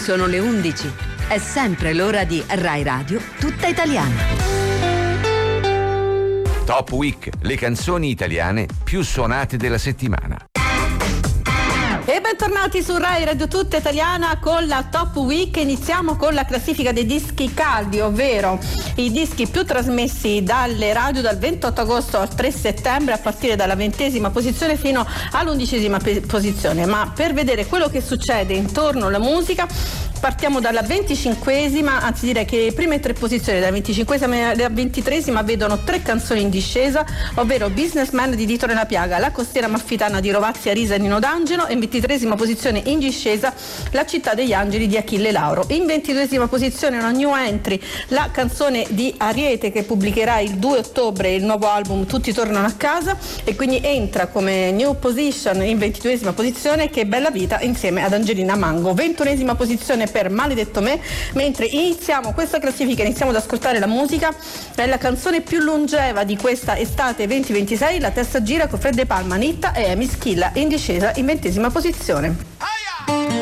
Sono le 11. È sempre l'ora di Rai Radio Tutta Italiana. Top Week, le canzoni italiane più suonate della settimana. E bentornati su Rai Radio Tutta Italiana con la Top Week. Iniziamo con la classifica dei dischi caldi, ovvero i dischi più trasmessi dalle radio dal 28 agosto al 3 settembre, a partire dalla 20ª posizione fino all'11ª posizione. Ma per vedere quello che succede intorno alla musica partiamo dalla 25ª, anzi direi che le prime tre posizioni, dalla 25ª alla 23ª, vedono tre canzoni in discesa, ovvero Businessman di Dito Nella Piaga, La Costiera Amalfitana di Rovazzi, Arisa e Nino D'Angelo, e in 23ª posizione in discesa La Città degli Angeli di Achille Lauro. In 22ª posizione una new entry, la canzone di Ariete, che pubblicherà il 2 ottobre il nuovo album Tutti tornano a casa, e quindi entra come new position in 22ª posizione Che bella vita insieme ad Angelina Mango. 21ª posizione per Maledetto me. Mentre iniziamo questa classifica, iniziamo ad ascoltare la musica, è la canzone più longeva di questa estate 2026, La testa gira con Fred De Palma, Nitta e Amy Schilla, in discesa in 20ª posizione.